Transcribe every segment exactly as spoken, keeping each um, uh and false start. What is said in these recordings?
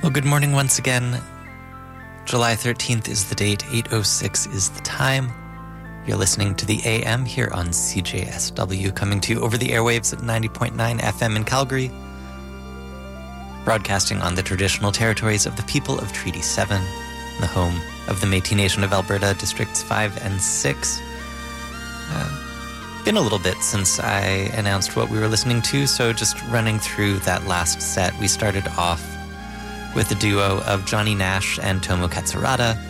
Well, good morning once again. July thirteenth is the date, eight oh six is the time. You're listening to the A M here on C J S W, coming to you over the airwaves at ninety point nine F M in Calgary, broadcasting on the traditional territories of the people of Treaty seven, the home of the Métis Nation of Alberta, Districts five and six. Uh, been a little bit since I announced what we were listening to, so just running through that last set, we started off with the duo of Johnny Nash and Tomo Katsurada.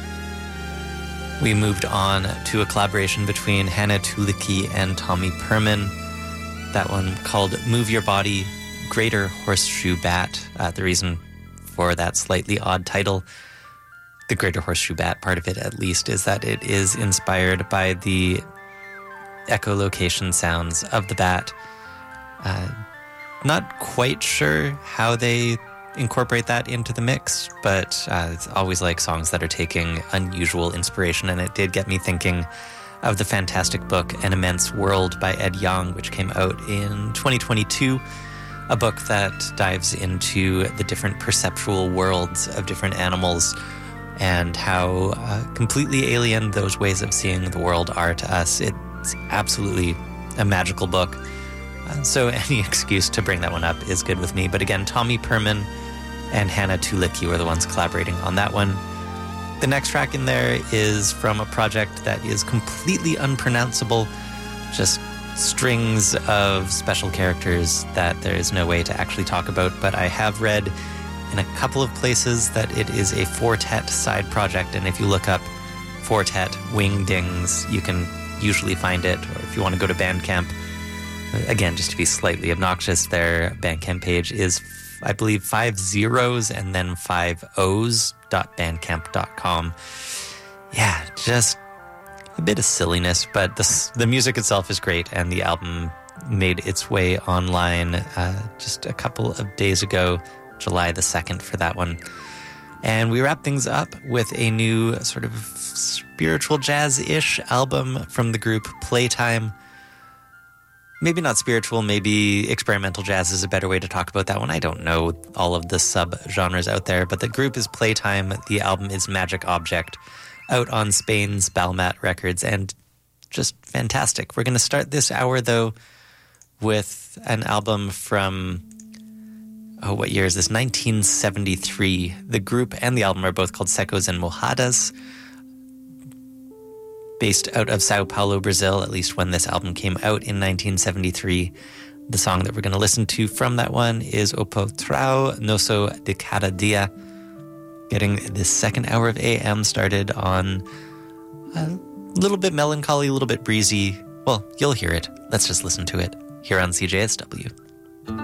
We moved on to a collaboration between Hannah Tulicki and Tommy Perman. That one called Move Your Body, Greater Horseshoe Bat. Uh, the reason for that slightly odd title, the Greater Horseshoe Bat part of it at least, is that it is inspired by the echolocation sounds of the bat. Uh, not quite sure how they incorporate that into the mix, but uh, it's always like songs that are taking unusual inspiration, and it did get me thinking of the fantastic book An Immense World by Ed Yong, which came out in twenty twenty-two, a book that dives into the different perceptual worlds of different animals and how uh, completely alien those ways of seeing the world are to us. It's absolutely a magical book. Uh, so any excuse to bring that one up is good with me. But again, Tommy Perman and Hannah Tulicki were the ones collaborating on that one. The next track in there is from a project that is completely unpronounceable, just strings of special characters that there is no way to actually talk about, but I have read in a couple of places that it is a Four-Tet side project, and if you look up Four-Tet Wingdings, you can usually find it, or if you want to go to Bandcamp, again, just to be slightly obnoxious, their Bandcamp page is, I believe, five zeros and then five O's dot bandcamp dot com. Yeah, just a bit of silliness, but the, the music itself is great, and the album made its way online uh, just a couple of days ago, July the second for that one. And we wrap things up with a new sort of spiritual jazz-ish album from the group Playtime. Maybe not spiritual, maybe experimental jazz is a better way to talk about that one. I don't know all of the sub-genres out there, but the group is Playtime. The album is Magic Object, out on Spain's Balmat Records, and just fantastic. We're going to start this hour, though, with an album from, oh, what year is this? nineteen seventy-three. The group and the album are both called Secos and Mojadas, based out of Sao Paulo, Brazil, at least when this album came out in nineteen seventy-three. The song that we're going to listen to from that one is O Potrao Nosso de Cada Dia, getting this second hour of A M started on a little bit melancholy, a little bit breezy. Well, you'll hear it. Let's just listen to it here on C J S W.